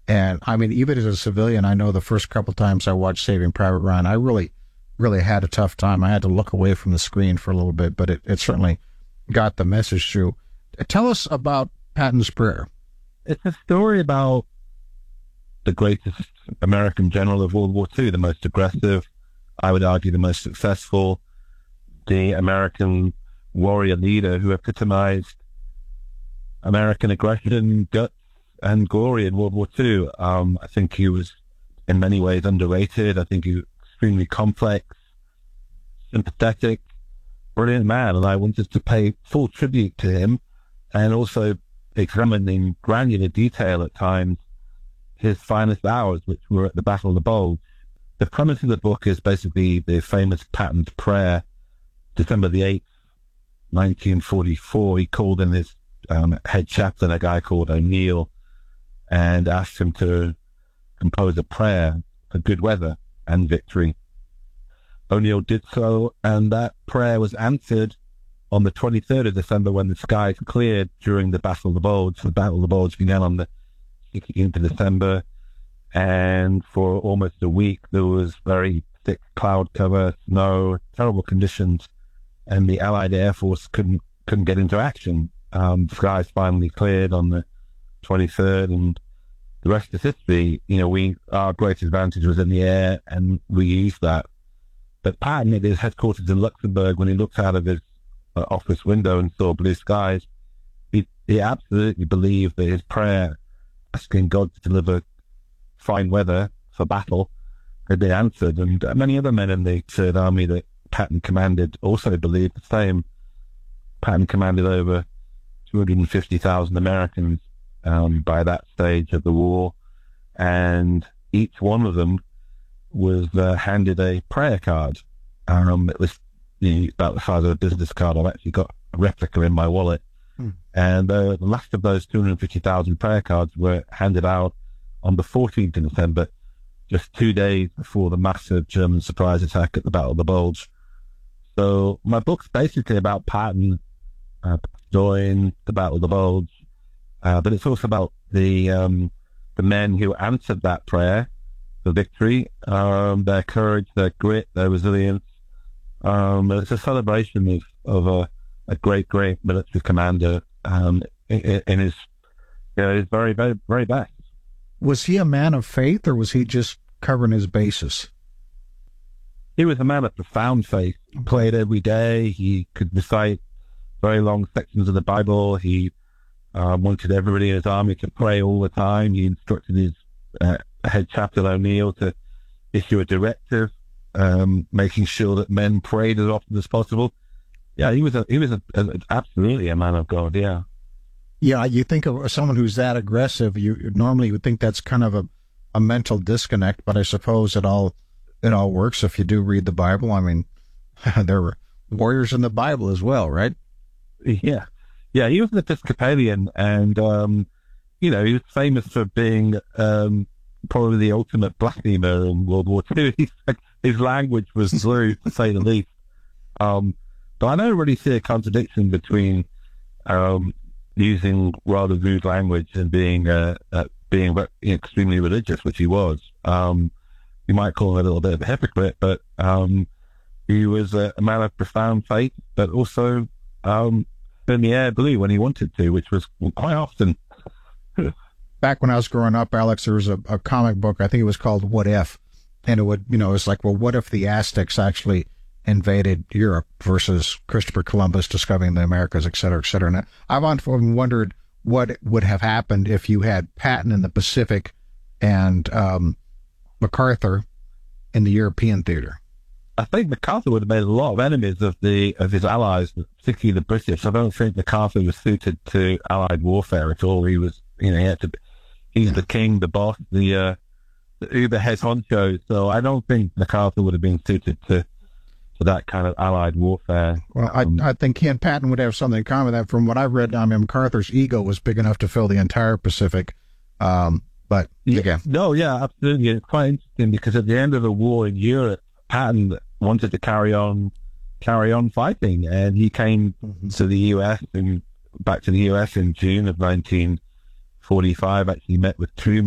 And I mean, even as a civilian, I know the first couple times I watched Saving Private Ryan, I really had a tough time. I had to look away from the screen for a little bit, but it certainly got the message through. Tell us about Patton's Prayer. It's a story about the greatest American general of World War II, the most aggressive, I would argue the most successful, the American warrior leader who epitomized American aggression, guts, and glory in World War II. I think he was in many ways underrated. I think he was extremely complex, sympathetic, brilliant man, and I wanted to pay full tribute to him and also examine in granular detail at times his finest hours, which were at the Battle of the Bulge. The premise of the book is basically the famous Patton's Prayer. December the 8th, 1944, he called in his head chaplain, a guy called O'Neill, and asked him to compose a prayer for good weather and victory. O'Neill did so, and that prayer was answered on the 23rd of December when the skies cleared during the Battle of the Bulge. The Battle of the Bulge began on the 16th of December, and for almost a week there was very thick cloud cover, snow, terrible conditions, and the Allied Air Force couldn't get into action. The skies finally cleared on the 23rd, and the rest is history. You know, our great advantage was in the air, and we used that. But Patton, at his headquarters in Luxembourg, when he looked out of his office window and saw blue skies, he absolutely believed that his prayer asking God to deliver fine weather for battle had been answered. And many other men in the Third Army that Patton commanded also believed the same. Patton commanded over 250,000 Americans by that stage of the war, and each one of them was handed a prayer card. It was about the size of a business card. I've actually got a replica in my wallet. And the last of those 250,000 prayer cards were handed out on the 14th of December, just 2 days before the massive German surprise attack at the Battle of the Bulge. So my book's basically about Patton during the Battle of the Bulge, but it's also about the men who answered that prayer for victory, their courage, their grit, their resilience. It's a celebration of a great military commander in his very, very, very best. Was he a man of faith, or was he just covering his bases? He was a man of profound faith. He prayed every day. He could recite very long sections of the Bible. He wanted everybody in his army to pray all the time. He instructed his head chaplain O'Neill to issue a directive, making sure that men prayed as often as possible. Yeah, he was absolutely a man of God. Yeah. Yeah, you think of someone who's that aggressive, you normally would think that's kind of a mental disconnect, but I suppose it all works if you do read the Bible. I mean, there were warriors in the Bible as well, right? Yeah. Yeah, he was an Episcopalian, and, he was famous for being probably the ultimate blasphemer in World War II. His language was slurry, to say the least. But I don't really see a contradiction between using rather rude language and being extremely religious, which he was. You might call him a little bit of a hypocrite, but he was a man of profound faith, but also in the air blue when he wanted to, which was quite often. Back when I was growing up, Alex, there was a comic book, I think it was called What If? And it would, it's like, well, what if the Aztecs actually invaded Europe versus Christopher Columbus discovering the Americas, et cetera, et cetera. And I've often wondered what would have happened if you had Patton in the Pacific and MacArthur in the European theater. I think MacArthur would have made a lot of enemies of his allies, particularly the British. I don't think MacArthur was suited to Allied warfare at all. He was, he's the king, the boss, the uber head honcho. So I don't think MacArthur would have been suited to that kind of Allied warfare. Well, I think he and Patton would have something in common. That from what I've read, MacArthur's ego was big enough to fill the entire Pacific. But again, absolutely. It's quite interesting because at the end of the war in Europe, Patton wanted to carry on fighting, and he came to the US and back to the US in June of 1945. Actually met with Truman